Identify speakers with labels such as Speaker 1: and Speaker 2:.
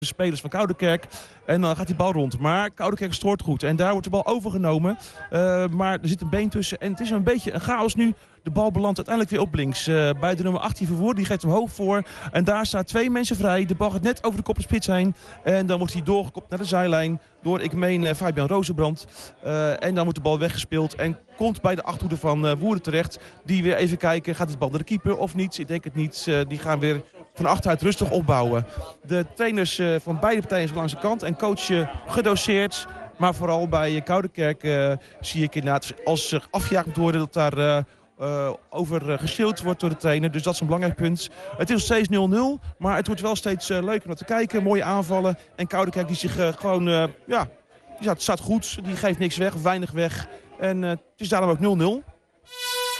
Speaker 1: de spelers van Koudekerk. En dan gaat die bal rond. Maar Koudekerk stoort goed. En daar wordt de bal overgenomen. Maar er zit een been tussen. En het is een beetje een chaos nu. De bal belandt uiteindelijk weer op links. Bij de nummer 18 Verwoerd. Die geeft hem hoog voor. En daar staan 2 mensen vrij. De bal gaat net over de kop de spits heen. En dan wordt hij doorgekopt naar de zijlijn. Door, ik meen, Fabian Rozenbrand. En dan wordt de bal weggespeeld. En komt bij de achterhoede van Woerden terecht. Die weer even kijken. Gaat de bal naar de keeper of niet? Ik denk het niet. Die gaan weer van achteruit rustig opbouwen. De trainers van beide partijen zijn langs de kant. En coach gedoseerd. Maar vooral bij Koudekerk zie ik inderdaad, als ze afgejaagd moet worden, dat daar over geschreeuwd wordt door de trainer. Dus dat is een belangrijk punt. Het is nog steeds 0-0, maar het wordt wel steeds leuker om te kijken. Mooie aanvallen. En Koudekerk die zich gewoon, het staat goed. Die geeft niks weg, weinig weg. En het is daarom ook 0-0.